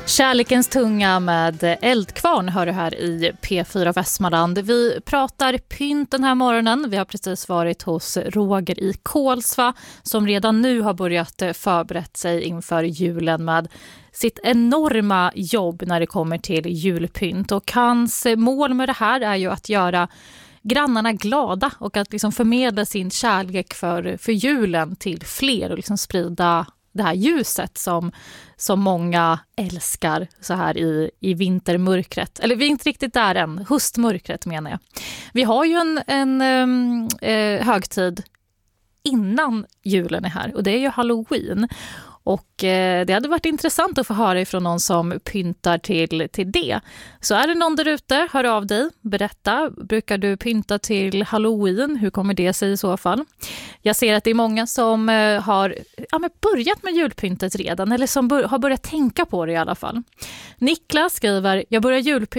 Kärlekens tunga med Eldkvarn hör du här i P4 Västmanland. Vi pratar pynt den här morgonen. Vi har precis varit hos Roger i Kolsva som redan nu har börjat förberett sig inför julen med sitt enorma jobb när det kommer till julpynt. Och hans mål med det här är ju att göra grannarna glada och att liksom förmedla sin kärlek för julen till fler och liksom sprida det här ljuset som många älskar så här i vintermörkret. Eller vi är inte riktigt där än, höstmörkret menar jag. Vi har ju en högtid innan julen är här och det är ju Halloween. Och det hade varit intressant att få höra ifrån någon som pyntar till det. Så är det någon där ute, hör av dig, berätta. Brukar du pynta till Halloween? Hur kommer det sig i så fall? Jag ser att det är många som har börjat med julpyntet redan. Eller som har börjat tänka på det i alla fall. Niklas skriver, jag börjar julpynta